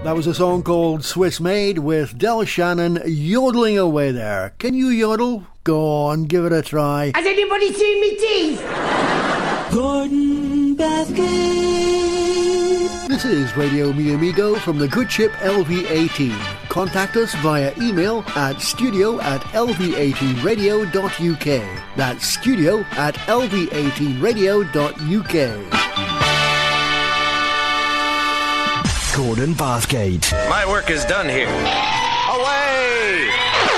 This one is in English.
That was a song called Swiss Made with Del Shannon yodeling away there. Can you yodel? Go on, give it a try. Has anybody seen me teeth? Gordon Bathgate. This is Radio Mi Amigo from the good ship LV18. Contact us via email at studio@lv18radio.uk. That's studio@lv18radio.uk. Gordon Bathgate. My work is done here. Away!